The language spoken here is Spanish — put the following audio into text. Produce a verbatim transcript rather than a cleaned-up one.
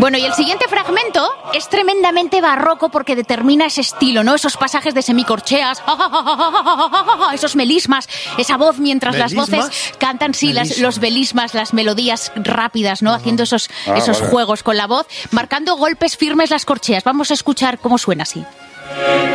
Bueno, y el siguiente fragmento es tremendamente barroco porque determina ese estilo, ¿no? Esos pasajes de semicorcheas, esos melismas, esa voz mientras ¿Melismas? Las voces cantan, sí, las, los melismas, las melodías rápidas, ¿no? Uh-huh. Haciendo esos, ah, esos vale. juegos con la voz, marcando golpes firmes las corcheas. Vamos a escuchar cómo suena así.